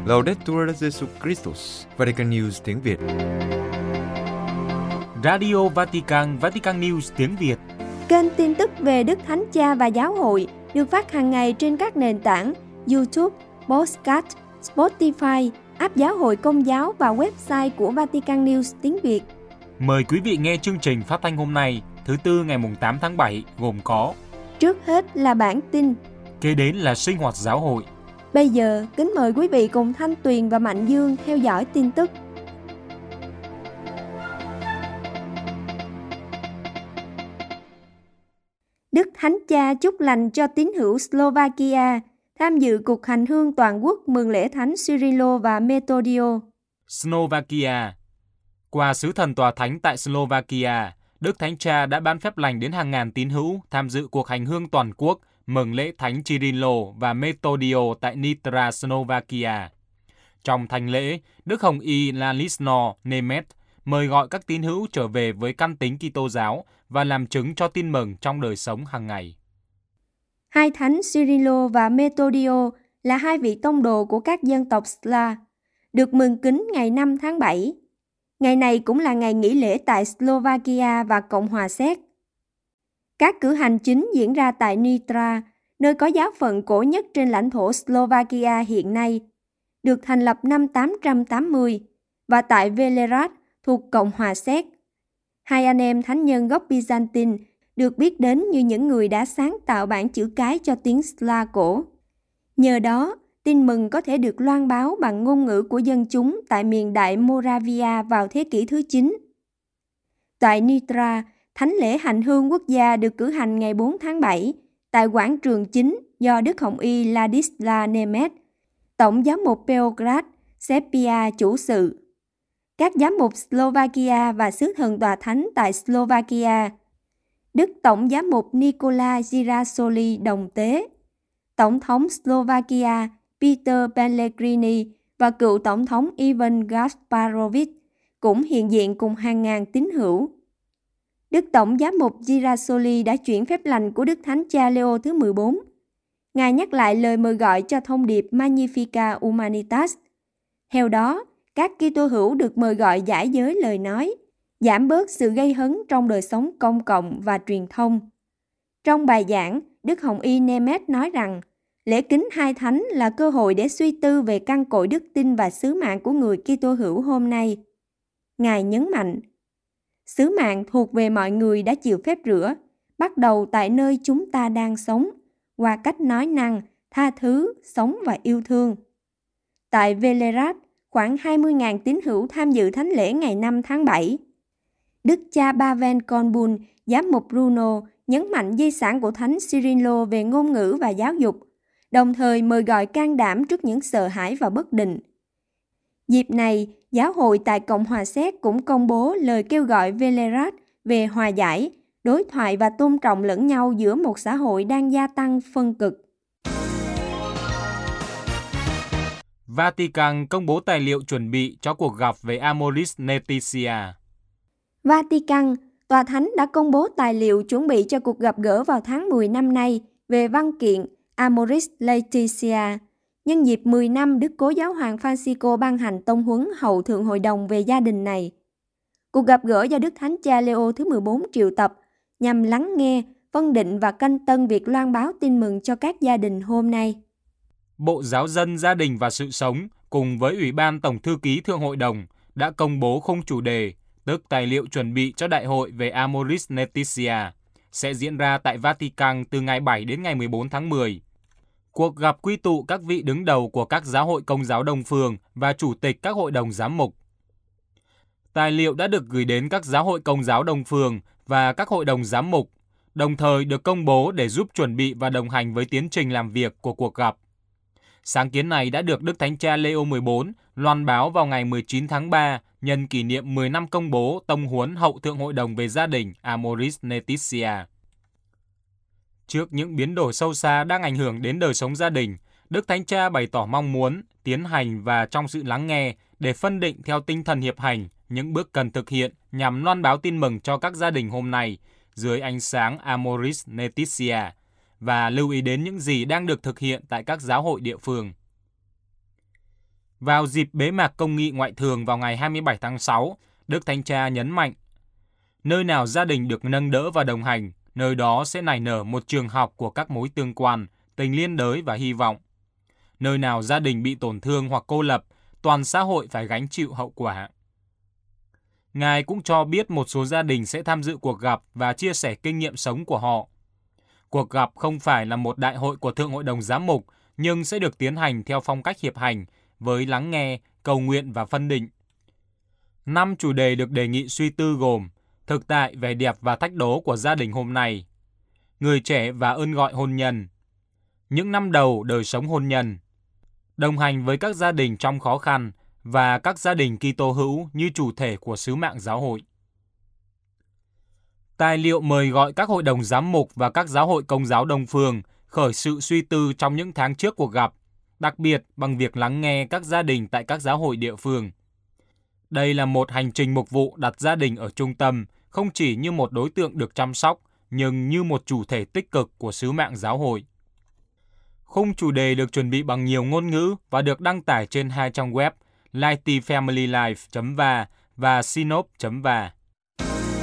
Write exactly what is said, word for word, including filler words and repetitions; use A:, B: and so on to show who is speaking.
A: Laudetur Jesus Christus, Vatican News tiếng Việt.
B: Radio Vatican, Vatican News tiếng Việt.
C: Kênh tin tức về Đức Thánh Cha và Giáo hội được phát hàng ngày trên các nền tảng YouTube, Podcast, Spotify, app Giáo hội Công giáo và website của Vatican News tiếng Việt.
B: Mời quý vị nghe chương trình phát thanh hôm nay, thứ Tư ngày tám tháng bảy, gồm có:
C: trước hết là bản tin,
B: kế đến là sinh hoạt giáo hội.
C: Bây giờ, kính mời quý vị cùng Thanh Tuyền và Mạnh Dương theo dõi tin tức. Đức Thánh Cha chúc lành cho tín hữu Slovakia tham dự cuộc hành hương toàn quốc mừng lễ Thánh Cyrilo và Metodio.
B: Slovakia. Qua sứ thần tòa thánh tại Slovakia, Đức Thánh Cha đã ban phép lành đến hàng ngàn tín hữu tham dự cuộc hành hương toàn quốc mừng lễ Thánh Cyrilo và Metodio tại Nitra, Slovakia. Trong thánh lễ, Đức Hồng Y Ladislav Nemet mời gọi các tín hữu trở về với căn tính Kitô giáo và làm chứng cho tin mừng trong đời sống hàng ngày.
C: Hai thánh Cyrilo và Metodio là hai vị tông đồ của các dân tộc Slav, được mừng kính ngày năm tháng bảy. Ngày này cũng là ngày nghỉ lễ tại Slovakia và Cộng hòa Séc. Các cử hành chính diễn ra tại Nitra, nơi có giáo phận cổ nhất trên lãnh thổ Slovakia hiện nay, được thành lập năm tám trăm tám mươi, và tại Velehrad thuộc Cộng hòa Séc. Hai anh em thánh nhân gốc Byzantine được biết đến như những người đã sáng tạo bảng chữ cái cho tiếng Slav cổ. Nhờ đó, tin mừng có thể được loan báo bằng ngôn ngữ của dân chúng tại miền Đại Moravia vào thế kỷ thứ chín. Tại Nitra, thánh lễ hành hương quốc gia được cử hành ngày bốn tháng bảy tại quảng trường chính do Đức Hồng Y Ladislav Nemet, Tổng giám mục Beograd Sepia chủ sự. Các giám mục Slovakia và sứ thần tòa thánh tại Slovakia, Đức Tổng giám mục Nikola Girasoli đồng tế, Tổng thống Slovakia Peter Pellegrini và cựu Tổng thống Ivan Gasparovich cũng hiện diện cùng hàng ngàn tín hữu. Đức Tổng giám mục Girasoli đã chuyển phép lành của Đức Thánh Cha Leo thứ mười bốn. Ngài nhắc lại lời mời gọi cho thông điệp Magnificat Humanitas. Theo đó, các Kitô hữu được mời gọi giải giới lời nói, giảm bớt sự gây hấn trong đời sống công cộng và truyền thông. Trong bài giảng, Đức Hồng Y Nemet nói rằng, lễ kính hai thánh là cơ hội để suy tư về căn cội đức tin và sứ mạng của người Kitô hữu hôm nay. Ngài nhấn mạnh, sứ mạng thuộc về mọi người đã chịu phép rửa, bắt đầu tại nơi chúng ta đang sống, qua cách nói năng, tha thứ, sống và yêu thương. Tại Velehrad, khoảng hai mươi nghìn tín hữu tham dự thánh lễ ngày năm tháng bảy. Đức cha Pavel Konbun, giám mục Brno, nhấn mạnh di sản của Thánh Cyrilo về ngôn ngữ và giáo dục, đồng thời mời gọi can đảm trước những sợ hãi và bất định. Dịp này, giáo hội tại Cộng hòa Séc cũng công bố lời kêu gọi Velehrad về hòa giải, đối thoại và tôn trọng lẫn nhau giữa một xã hội đang gia tăng phân cực.
B: Vatican công bố tài liệu chuẩn bị cho cuộc gặp với Amoris Laetitia.
C: Vatican, Tòa Thánh đã công bố tài liệu chuẩn bị cho cuộc gặp gỡ vào tháng mười năm nay về văn kiện Amoris Laetitia, nhân dịp mười năm Đức Cố Giáo hoàng Francisco ban hành tông huấn hậu Thượng Hội đồng về gia đình này. Cuộc gặp gỡ do Đức Thánh Cha Leo thứ mười bốn triệu tập nhằm lắng nghe, phân định và canh tân việc loan báo tin mừng cho các gia đình hôm nay.
B: Bộ Giáo dân, Gia đình và Sự sống cùng với Ủy ban Tổng thư ký Thượng Hội đồng đã công bố khung chủ đề, tức tài liệu chuẩn bị cho đại hội về Amoris Laetitia, sẽ diễn ra tại Vatican từ ngày bảy đến ngày mười bốn tháng mười. Cuộc gặp quy tụ các vị đứng đầu của các giáo hội Công giáo Đông phương và chủ tịch các hội đồng giám mục. Tài liệu đã được gửi đến các giáo hội Công giáo Đông phương và các hội đồng giám mục, đồng thời được công bố để giúp chuẩn bị và đồng hành với tiến trình làm việc của cuộc gặp. Sáng kiến này đã được Đức Thánh Cha Leo mười bốn loan báo vào ngày mười chín tháng ba nhân kỷ niệm mười năm công bố tông huấn hậu Thượng Hội đồng về gia đình Amoris Laetitia. Trước những biến đổi sâu xa đang ảnh hưởng đến đời sống gia đình, Đức Thánh Cha bày tỏ mong muốn tiến hành và trong sự lắng nghe để phân định theo tinh thần hiệp hành những bước cần thực hiện nhằm loan báo tin mừng cho các gia đình hôm nay dưới ánh sáng Amoris Laetitia và lưu ý đến những gì đang được thực hiện tại các giáo hội địa phương. Vào dịp bế mạc công nghị ngoại thường vào ngày hai mươi bảy tháng sáu, Đức Thánh Cha nhấn mạnh, nơi nào gia đình được nâng đỡ và đồng hành, nơi đó sẽ nảy nở một trường học của các mối tương quan, tình liên đới và hy vọng. Nơi nào gia đình bị tổn thương hoặc cô lập, toàn xã hội phải gánh chịu hậu quả. Ngài cũng cho biết một số gia đình sẽ tham dự cuộc gặp và chia sẻ kinh nghiệm sống của họ. Cuộc gặp không phải là một đại hội của Thượng Hội đồng Giám mục, nhưng sẽ được tiến hành theo phong cách hiệp hành, với lắng nghe, cầu nguyện và phân định. Năm chủ đề được đề nghị suy tư gồm thực tại, vẻ đẹp và thách đố của gia đình hôm nay, người trẻ và ơn gọi hôn nhân, những năm đầu đời sống hôn nhân, đồng hành với các gia đình trong khó khăn và các gia đình Kitô hữu như chủ thể của sứ mạng giáo hội. Tài liệu mời gọi các hội đồng giám mục và các giáo hội Công giáo Đông phương khởi sự suy tư trong những tháng trước cuộc gặp, đặc biệt bằng việc lắng nghe các gia đình tại các giáo hội địa phương. Đây là một hành trình mục vụ đặt gia đình ở trung tâm, không chỉ như một đối tượng được chăm sóc, nhưng như một chủ thể tích cực của sứ mạng giáo hội. Khung chủ đề được chuẩn bị bằng nhiều ngôn ngữ và được đăng tải trên hai trang web lighty family life chấm va và synop chấm va.